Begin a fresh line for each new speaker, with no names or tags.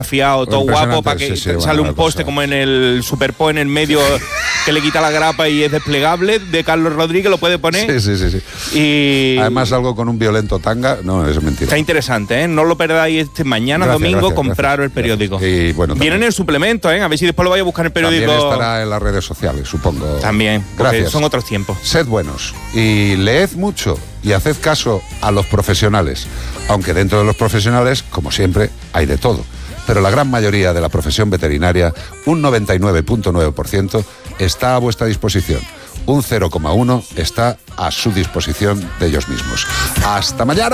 fiado, todo guapo, para que sale un poste como en el Superpo en el medio que le quita la grapa y es desplegable, de Carlos Rodríguez, lo puede poner.
Sí.
Y
además algo con un violento tanga, no, es mentira.
Está interesante, ¿eh? No lo perdáis mañana domingo, compraros el periódico.
Y bueno,
viene en el suplemento, ¿eh? A ver si después lo vais a buscar en el periódico.
También estará en las redes sociales, supongo.
También,
gracias.
Son otros tiempos.
Sed buenos y leed mucho y haced caso a los profesionales, aunque dentro de los profesionales, como siempre, hay de todo. Pero la gran mayoría de la profesión veterinaria, un 99.9%, está a vuestra disposición. Un 0,1% está a su disposición de ellos mismos. ¡Hasta mañana!